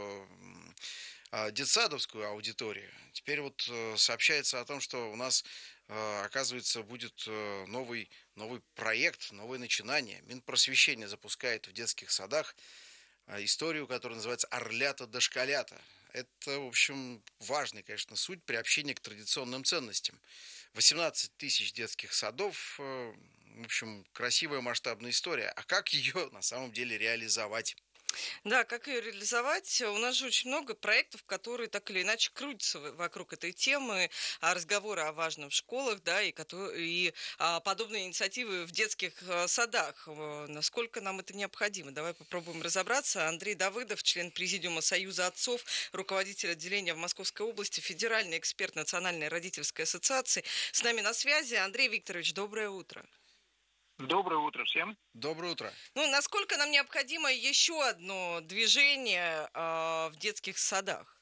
детсадовскую аудиторию. Теперь сообщается о том, что у нас, оказывается, будет новый проект, новое начинание. Минпросвещение запускает в детских садах историю, которая называется «Орлята-дошколята». Это, в общем, важная, конечно, суть приобщения к традиционным ценностям. 18 тысяч детских садов, в общем, красивая масштабная история. А как ее на самом деле реализовать? Да, как ее реализовать? У нас же очень много проектов, которые так или иначе крутятся вокруг этой темы, разговоры о важном в школах, да, и подобные инициативы в детских садах. Насколько нам это необходимо? Давай попробуем разобраться. Андрей Давыдов, член Президиума Союза отцов, руководитель отделения в Московской области, федеральный эксперт Национальной родительской ассоциации. С нами на связи. Андрей Викторович, доброе утро. Доброе утро всем. Доброе утро. Ну, насколько нам необходимо еще одно движение в детских садах?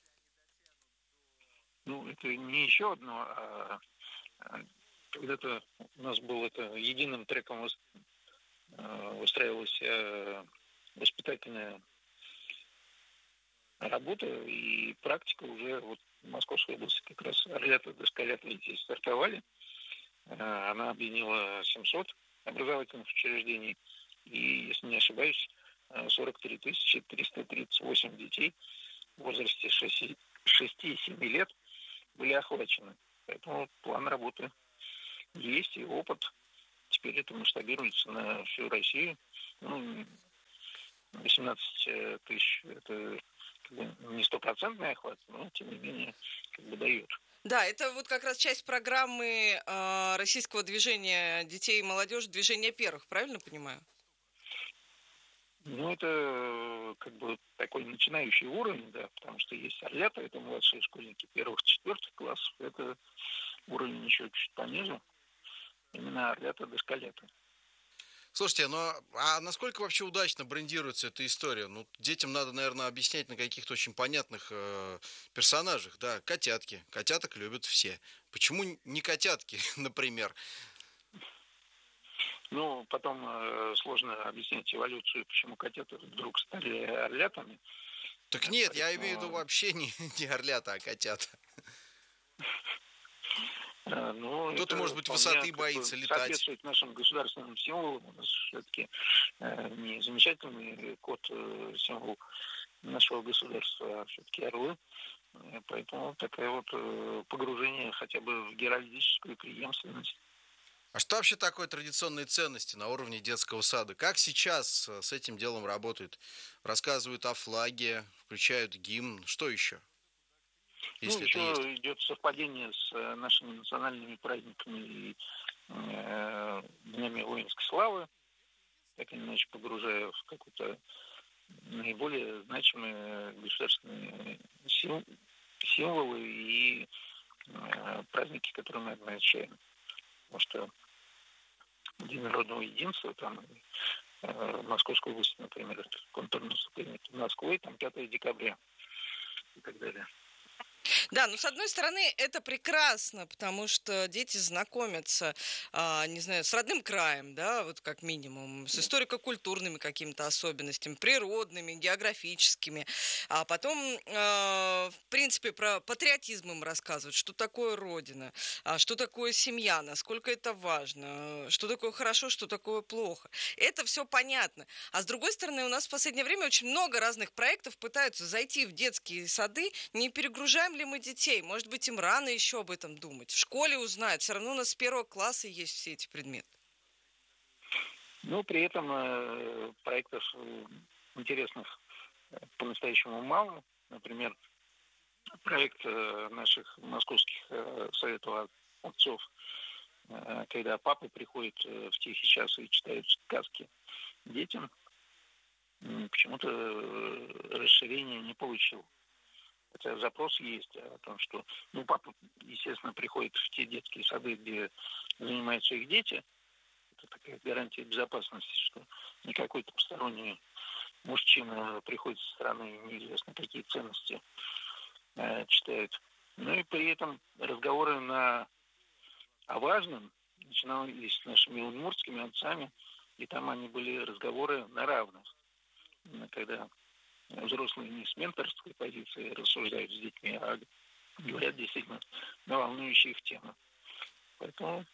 Ну, это не еще одно, когда-то у нас был это единым треком выстраивалась воспитательная работа и практика уже вот в Московской области как раз Орлята, Дошколята здесь стартовали. Она объединила 700 образовательных учреждений и, если не ошибаюсь, 43 338 детей в возрасте 6 и 7 лет были охвачены. Поэтому план работы есть и опыт. Теперь это масштабируется на всю Россию. 18 тысяч – это не стопроцентный охват, но тем не менее дает. Да, это вот как раз часть программы российского движения детей и молодежи «Движение первых», правильно понимаю? Ну, это такой начинающий уровень, да, потому что есть Орлята, это младшие школьники 1-4 классов, это уровень еще чуть пониже, именно Орлята, Дошколята. Слушайте, а насколько вообще удачно брендируется эта история? Ну, детям надо, наверное, объяснять на каких-то очень понятных персонажах, да, котятки. Котяток любят все. Почему не котятки, например? Ну, потом сложно объяснять эволюцию, почему котята вдруг стали орлятами. Так нет, я имею в виду вообще не орлята, а котята. Кто-то, может быть, высоты боится, летать. Соответствует нашим государственным символам. У нас все-таки не замечательный код, символ нашего государства, а все-таки орлы. Поэтому такое вот погружение хотя бы в геральдическую преемственность. А что вообще такое традиционные ценности на уровне детского сада? Как сейчас с этим делом работают? Рассказывают о флаге, включают гимн. Что еще? Если еще идет совпадение с нашими национальными праздниками и днями воинской славы, так или иначе погружая в какие-то наиболее значимые государственные символы и праздники, которые мы отмечаем. Потому что День народного единства, там в Московской области, например, это контурное наступление под Москвой, там 5 декабря и так далее. Да, но с одной стороны это прекрасно, потому что дети знакомятся, не знаю, с родным краем, да, вот как минимум, с историко-культурными какими-то особенностями, природными, географическими, а потом, в принципе, про патриотизм им рассказывают, что такое Родина, что такое семья, насколько это важно, что такое хорошо, что такое плохо. Это все понятно. А с другой стороны, у нас в последнее время очень много разных проектов пытаются зайти в детские сады, не перегружаем ли мы детей? Может быть, им рано еще об этом думать. В школе узнают. Все равно у нас с 1 класса есть все эти предметы. Но при этом проектов интересных по-настоящему мало. Например, проект наших московских советов отцов, когда папы приходят в тихий час и читают сказки детям, почему-то расширения не получил. Хотя запрос есть о том, что папа, естественно, приходит в те детские сады, где занимаются их дети. Это такая гарантия безопасности, что не какой-то посторонний мужчина приходит со стороны и неизвестно какие ценности читает. Ну и при этом разговоры о важном начинались с нашими удмуртскими отцами, и там они были разговоры на равных. Когда взрослые не с менторской позиции рассуждают с детьми, а говорят действительно на волнующие их темы. Поэтому...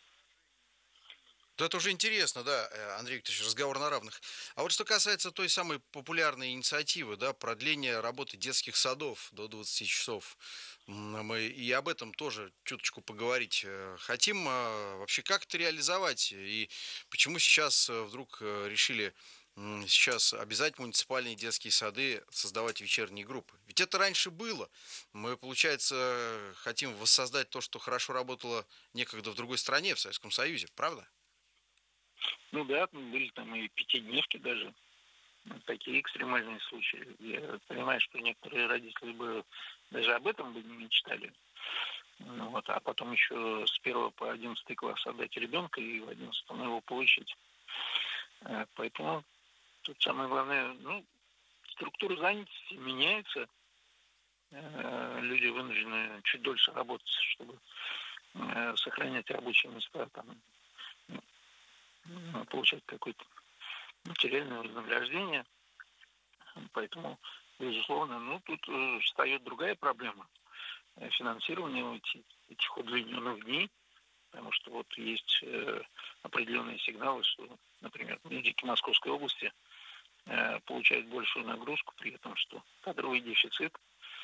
Да, это уже интересно, да, Андрей Викторович, разговор на равных. А вот что касается той самой популярной инициативы, да, продления работы детских садов до 20 часов, мы и об этом тоже чуточку поговорить хотим. Вообще, как это реализовать и почему сейчас вдруг решили сейчас обязать муниципальные детские сады создавать вечерние группы. Ведь это раньше было. Мы, получается, хотим воссоздать то, что хорошо работало некогда в другой стране, в Советском Союзе, правда? Ну да, были там и пятидневки даже. Такие экстремальные случаи. Я понимаю, что некоторые родители бы даже об этом бы не мечтали. Ну, вот, а потом еще с 1 по 11 класс отдать ребенка и в 11 его получить. Поэтому тут самое главное, структура занятости меняется. Люди вынуждены чуть дольше работать, чтобы сохранять рабочие места, там, получать какое-то материальное вознаграждение. Поэтому, безусловно, тут встает другая проблема. Финансирование этих удлиненных дней, потому что вот есть определенные сигналы, что, например, медики Московской области получают большую нагрузку, при этом, что кадровый дефицит.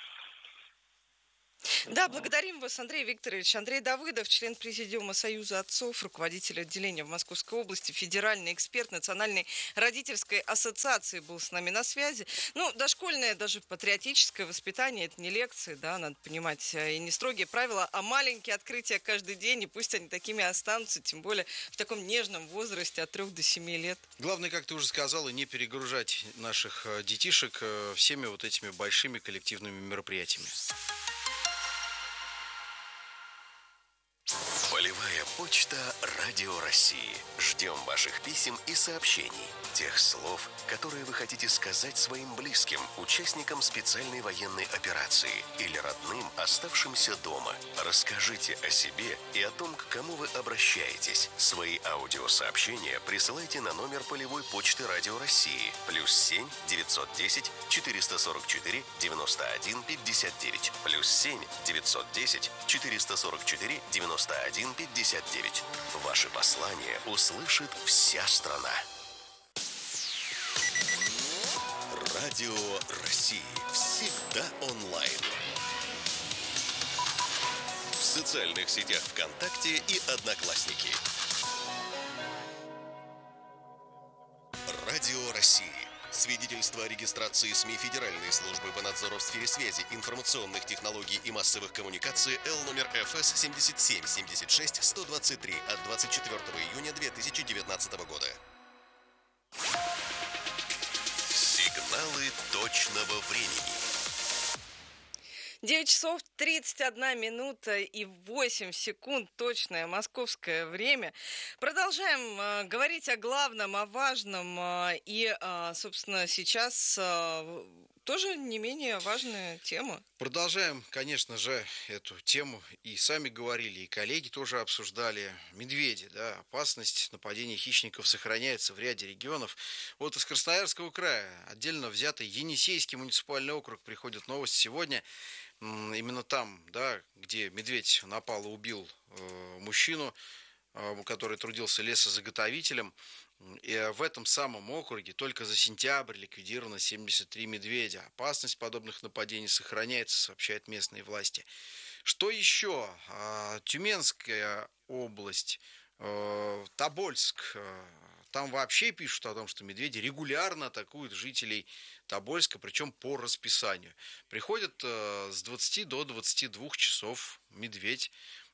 Да, благодарим вас, Андрей Викторович. Андрей Давыдов, член Президиума Союза отцов, руководитель отделения в Московской области, федеральный эксперт Национальной родительской ассоциации был с нами на связи. Дошкольное, даже патриотическое воспитание, это не лекции, да, надо понимать, и не строгие правила, а маленькие открытия каждый день, и пусть они такими останутся, тем более в таком нежном возрасте от 3 до 7 лет. Главное, как ты уже сказала, не перегружать наших детишек всеми вот этими большими коллективными мероприятиями. Полевая почта Радио России. Ждем ваших писем и сообщений. Тех слов, которые вы хотите сказать своим близким, участникам специальной военной операции или родным, оставшимся дома. Расскажите о себе и о том, к кому вы обращаетесь. Свои аудиосообщения присылайте на номер полевой почты Радио России +7 910 444 91 59 +7 910 444 91 59. Ваши послания услышит вся страна. Радио России всегда онлайн. В социальных сетях ВКонтакте и Одноклассники. Радио России. Свидетельство о регистрации СМИ Федеральной службы по надзору в сфере связи, информационных технологий и массовых коммуникаций Л номер ФС 77-76-123 от 24 июня 2019 года. Сигналы точного времени. 9 часов 31 минута и 8 секунд, точное московское время. Продолжаем говорить о главном, о важном. И, собственно, сейчас тоже не менее важная тема. Продолжаем, конечно же, эту тему. И сами говорили, и коллеги тоже обсуждали. Медведи, да, опасность нападения хищников сохраняется в ряде регионов. Вот из Красноярского края, отдельно взятый Енисейский муниципальный округ, приходит новость сегодня. Именно там, да, где медведь напал и убил мужчину, который трудился лесозаготовителем. И в этом самом округе только за сентябрь ликвидировано 73 медведя. Опасность подобных нападений сохраняется, сообщают местные власти. Что еще? Тюменская область, Тобольск. Там вообще пишут о том, что медведи регулярно атакуют жителей Тобольска, причем по расписанию. Приходят с 20 до 22 часов медведь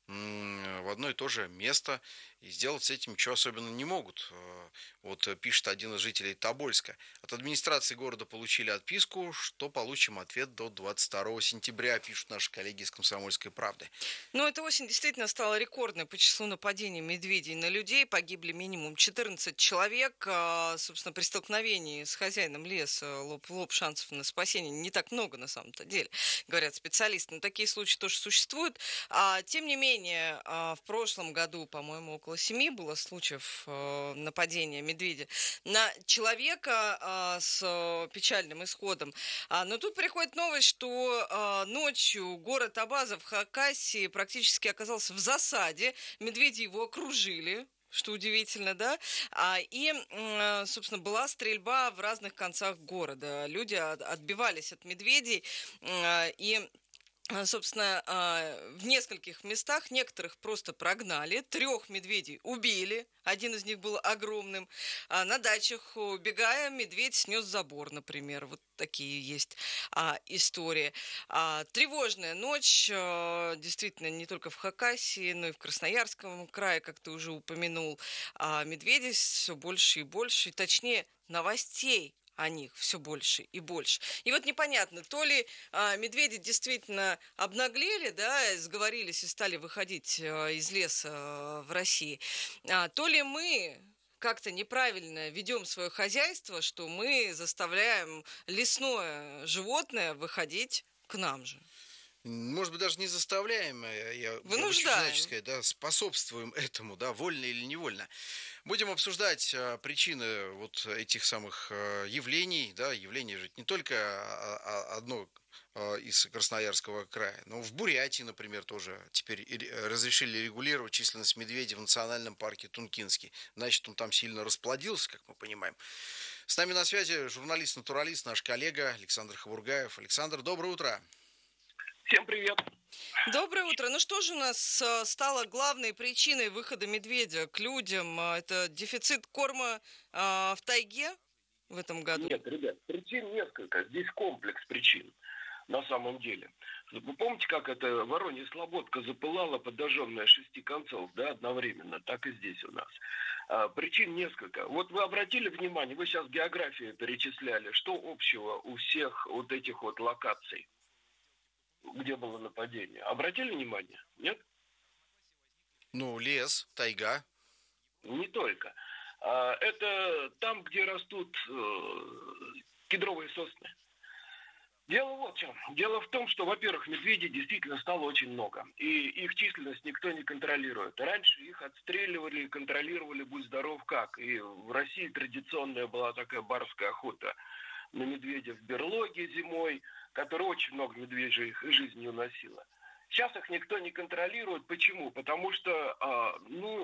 в одно и то же место, и сделать с этим ничего особенно не могут. Вот пишет один из жителей Тобольска. От администрации города получили отписку, что получим ответ до 22 сентября, пишут наши коллеги из «Комсомольской правды». Эта осень действительно стала рекордной по числу нападений медведей на людей. Погибли минимум 14 человек. Собственно, при столкновении с хозяином леса лоб в лоб шансов на спасение не так много на самом-то деле, говорят специалисты. Но такие случаи тоже существуют. Тем не менее, в прошлом году, по-моему, около 7 было случаев нападения медведя на человека с печальным исходом. Но тут приходит новость, что ночью город Абаза в Хакасии практически оказался в засаде. Медведи его окружили, что удивительно, да? И, собственно, была стрельба в разных концах города. Люди отбивались от медведей, и собственно, в нескольких местах некоторых просто прогнали, 3 медведей убили, один из них был огромным. На дачах, убегая, медведь снес забор, например. Вот такие есть истории. Тревожная ночь, действительно, не только в Хакасии, но и в Красноярском крае, как ты уже упомянул. Медведей все больше и больше, точнее, новостей о них все больше и больше. И вот непонятно, то ли медведи действительно обнаглели, да, сговорились и стали выходить из леса в России, то ли мы как-то неправильно ведем свое хозяйство, что мы заставляем лесное животное выходить к нам же. Может быть, даже не заставляем, вынуждаем, да, способствуем этому, да, вольно или невольно. Будем обсуждать причины вот этих самых явлений, да, явления же не только одно из Красноярского края, но в Бурятии, например, тоже теперь разрешили регулировать численность медведей в национальном парке Тункинский. Значит, он там сильно расплодился, как мы понимаем. С нами на связи журналист-натуралист, наш коллега Александр Хавургаев. Александр, доброе утро. Всем привет. Доброе утро. Ну что же у нас стало главной причиной выхода медведя к людям? Это дефицит корма в тайге в этом году? Нет, ребят, причин несколько. Здесь комплекс причин на самом деле. Вы помните, как это Воронья Слободка запылала, подожженная 6 концов, да, одновременно? Так и здесь у нас. Причин несколько. Вот вы обратили внимание, вы сейчас географию перечисляли, что общего у всех вот этих вот локаций, где было нападение? Обратили внимание? Нет? Ну, лес, тайга. Не только. Это там, где растут кедровые сосны. Дело вот в чем. Дело в том, что, во-первых, медведей действительно стало очень много. И их численность никто не контролирует. Раньше их отстреливали, контролировали, будь здоров как. И в России традиционная была такая барская охота на медведя в берлоге зимой, которая очень много медвежьей жизни уносила. Сейчас их никто не контролирует. Почему? Потому что,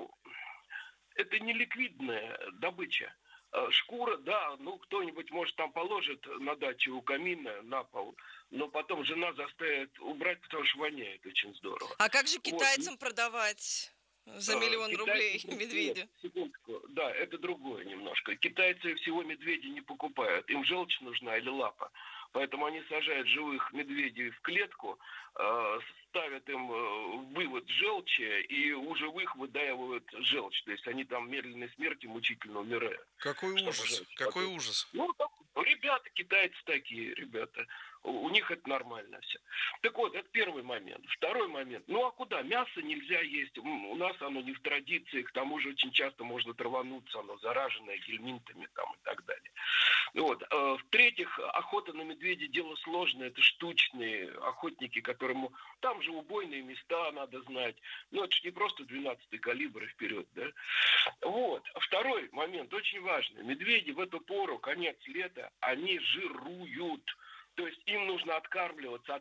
это не ликвидная добыча. Шкура, да, кто-нибудь, может, там положит на даче у камина на пол, но потом жена заставит убрать, потому что воняет очень здорово. А как же китайцам продавать за $1 000 000 рублей медведя? Нет, секундочку. Да, это другое немножко. Китайцы всего медведя не покупают. Им желчь нужна или лапа. Поэтому они сажают живых медведей в клетку, ставят им вывод желчи и у живых выдаивают желчь. То есть они там медленной смертью мучительно умирают. Какой ужас, какой ужас. Ребята, китайцы такие, ребята. У них это нормально все. Так вот, это первый момент. Второй момент. А куда? Мясо нельзя есть. У нас оно не в традиции. К тому же очень часто можно травануться. Оно зараженное гельминтами там и так далее. Вот. В-третьих, охота на медведя дело сложное. Это штучные охотники, которым... Там же убойные места надо знать. Это же не просто 12-й калибр и вперед, да? Вот. Второй момент очень важный. Медведи в эту пору, конец лета, они жируют. То есть им нужно откармливаться,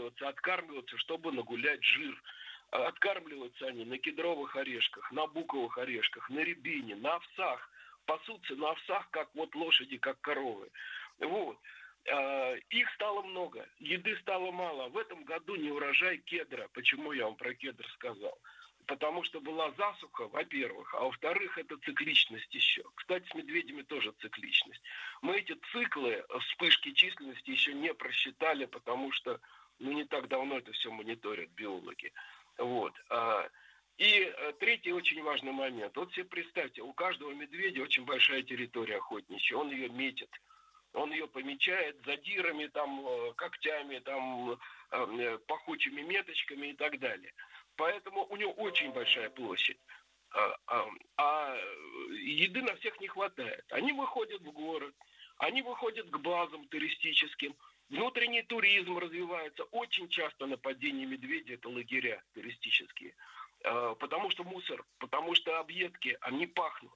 чтобы нагулять жир. Откармливаются они на кедровых орешках, на буковых орешках, на рябине, на овсах. Пасутся на овсах, как вот лошади, как коровы. Вот. Их стало много, еды стало мало. В этом году не урожай кедра. Почему я вам про кедр сказал? Потому что была засуха, во-первых, а во-вторых, это цикличность еще. Кстати, с медведями тоже цикличность. Мы эти циклы вспышки численности еще не просчитали, потому что не так давно это все мониторят биологи. Вот. И третий очень важный момент. Вот себе представьте, у каждого медведя очень большая территория охотничья. Он ее метит. Он ее помечает задирами, когтями, пахучими меточками и так далее. Поэтому у него очень большая площадь. А еды на всех не хватает. Они выходят в город, они выходят к базам туристическим. Внутренний туризм развивается. Очень часто нападения медведей – это лагеря туристические. Потому что мусор, потому что объедки, они пахнут.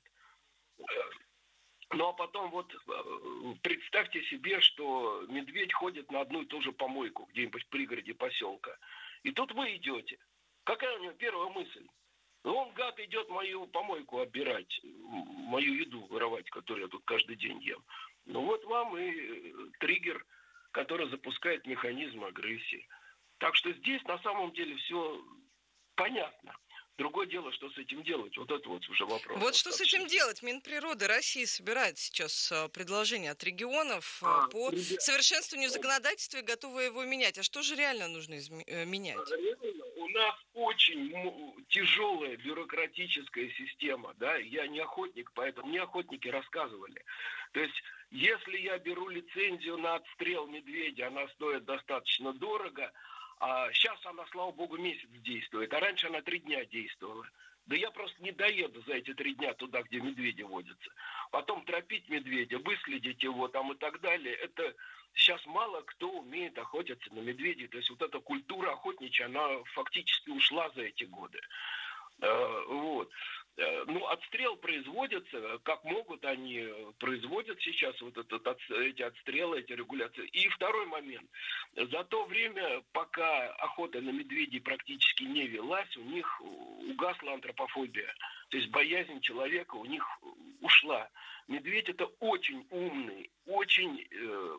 А потом представьте себе, что медведь ходит на одну и ту же помойку где-нибудь в пригороде поселка. И тут вы идете. Какая у него первая мысль? Он, гад, идет мою помойку оббирать, мою еду воровать, которую я тут каждый день ем. Вот вам и триггер, который запускает механизм агрессии. Так что здесь на самом деле все понятно. Другое дело, что с этим делать. Вот это вот уже вопрос. Вот что с этим делать? Минприроды России собирает сейчас предложения от регионов по совершенствованию законодательства и готовы его менять. А что же реально нужно менять? У нас очень тяжелая бюрократическая система. Да? Я не охотник, поэтому мне охотники рассказывали. То есть, если я беру лицензию на отстрел медведя, она стоит достаточно дорого. А сейчас она, слава богу, месяц действует, а раньше она 3 дня действовала. Да я просто не доеду за эти 3 дня туда, где медведи водятся. Потом тропить медведя, выследить его там и так далее. Это сейчас мало кто умеет охотиться на медведей. То есть вот эта культура охотничья, она фактически ушла за эти годы. Вот. Ну, отстрел производится, как могут, они производят сейчас вот эти отстрелы, эти регуляции. И второй момент. За то время, пока охота на медведей практически не велась, у них угасла антропофобия. То есть боязнь человека у них ушла. Медведь – это очень умный, очень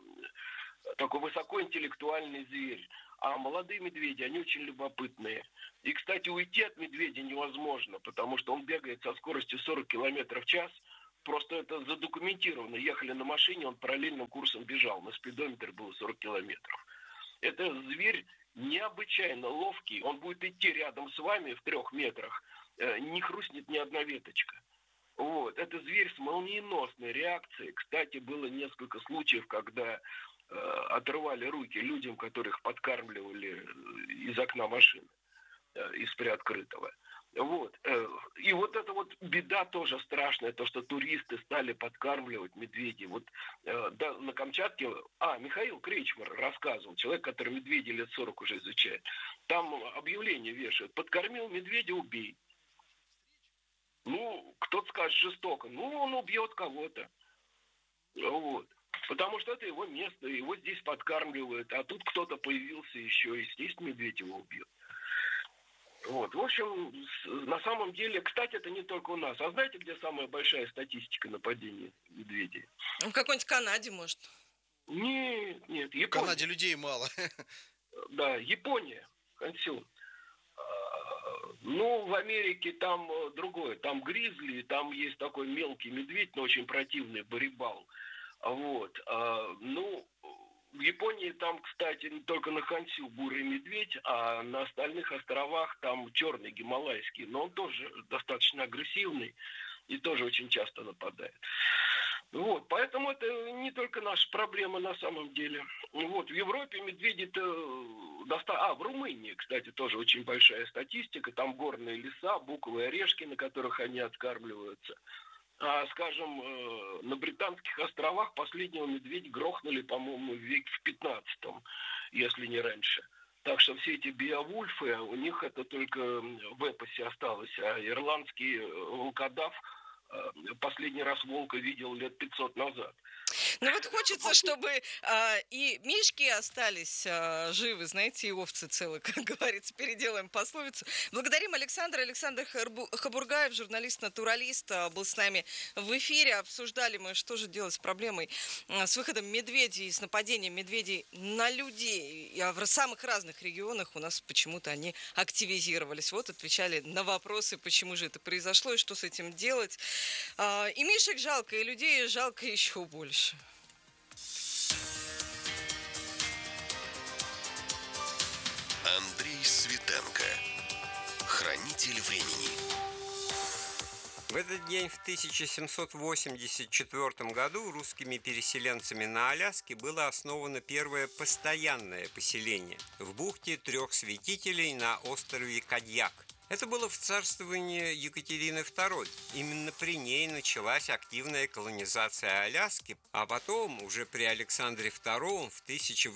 такой высокоинтеллектуальный зверь. А молодые медведи, они очень любопытные. И, кстати, уйти от медведя невозможно, потому что он бегает со скоростью 40 км в час. Просто это задокументировано. Ехали на машине, он параллельным курсом бежал. На спидометре было 40 километров. Это зверь необычайно ловкий. Он будет идти рядом с вами в 3 метрах. Не хрустнет ни одна веточка. Вот. Это зверь с молниеносной реакцией. Кстати, было несколько случаев, когда отрывали руки людям, которых подкармливали из окна машины, из приоткрытого. Вот. И вот эта вот беда тоже страшная, то, что туристы стали подкармливать медведей. Вот да, на Камчатке, Михаил Кречмар рассказывал, человек, который медведей лет 40 уже изучает, там объявление вешают: подкормил медведя — убей. Ну, кто-то скажет жестоко, ну, он убьет кого-то. Вот. Потому что это его место, его здесь подкармливают, а тут кто-то появился еще, естественно, медведь его убьет. Вот. В общем, на самом деле, кстати, это не только у нас. А знаете, где самая большая статистика нападений медведей? В какой-нибудь Канаде, может? Нет, Япония. В Канаде людей мало. Да, Япония, Хансю. Ну, в Америке там другое. Там гризли, там есть такой мелкий медведь, но очень противный, барибал. Вот. Ну, в Японии там, кстати, не только на Хансю бурый медведь, а на остальных островах там черный гималайский. Но он тоже достаточно агрессивный и тоже очень часто нападает. Вот. Поэтому это не только наша проблема на самом деле. Вот. В Европе медведи-то в Румынии, кстати, тоже очень большая статистика. Там горные леса, буковые орешки, на которых они откармливаются. А, скажем, на Британских островах последнего медведя грохнули, по-моему, в веке в 15-м, если не раньше. Так что все эти беовульфы, у них это только в эпосе осталось. А ирландский волкодав последний раз волка видел лет 500 назад. Ну вот хочется, чтобы и мишки остались живы, знаете, и овцы целы, как говорится, переделаем пословицу. Благодарим Александра. Александр Хабургаев, журналист-натуралист, был с нами в эфире. Обсуждали мы, что же делать с проблемой с выходом медведей, с нападением медведей на людей. И в самых разных регионах у нас почему-то они активизировались. Вот отвечали на вопросы, почему же это произошло и что с этим делать. И мишек жалко, и людей жалко еще больше. Андрей Светенко. Хранитель времени. В этот день в 1784 году русскими переселенцами на Аляске было основано первое постоянное поселение в бухте 3 святителей на острове Кадьяк. Это было в царствовании Екатерины II. Именно при ней началась активная колонизация Аляски, а потом, уже при Александре II, в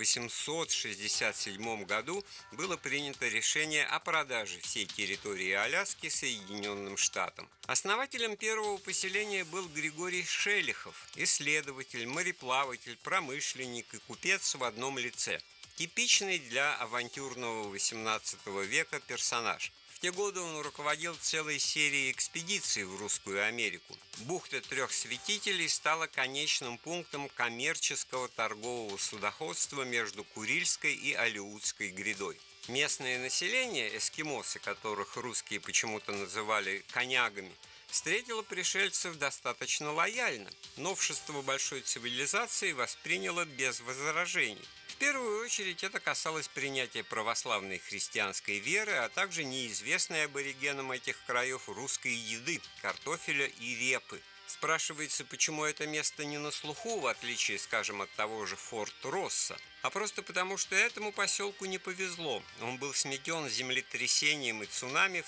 1867 году было принято решение о продаже всей территории Аляски Соединенным Штатам. Основателем первого поселения был Григорий Шелихов, исследователь, мореплаватель, промышленник и купец в одном лице. Типичный для авантюрного XVIII века персонаж. В те годы он руководил целой серией экспедиций в Русскую Америку. Бухта Трех Святителей стала конечным пунктом коммерческого торгового судоходства между Курильской и Алеутской грядой. Местное население, эскимосы, которых русские почему-то называли конягами, встретило пришельцев достаточно лояльно. Новшество большой цивилизации восприняло без возражений. В первую очередь это касалось принятия православной христианской веры, а также неизвестной аборигенам этих краев русской еды, картофеля и репы. Спрашивается, почему это место не на слуху, в отличие, скажем, от того же Форт-Росса, а просто потому, что этому поселку не повезло. Он был сметен землетрясением и цунами в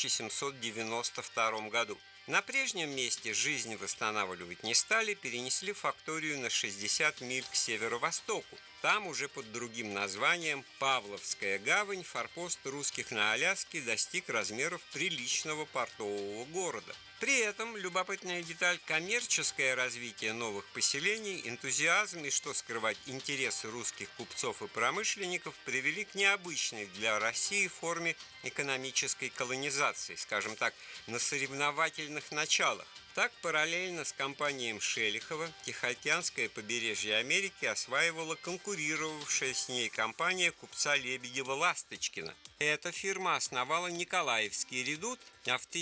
1792 году. На прежнем месте жизнь восстанавливать не стали, перенесли факторию на 60 миль к северо-востоку. Там уже под другим названием Павловская гавань форпост русских на Аляске достиг размеров приличного портового города. При этом, любопытная деталь, коммерческое развитие новых поселений, энтузиазм и, что скрывать, интересы русских купцов и промышленников привели к необычной для России форме экономической колонизации, скажем так, на соревновательных началах. Так, параллельно с компанией Шелихова, Тихоокеанское побережье Америки осваивала конкурировавшая с ней компания купца Лебедева-Ласточкина. Эта фирма основала Николаевский редут, а в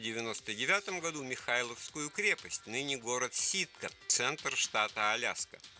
1799 году Михайловскую крепость, ныне город Ситка, центр штата Аляска.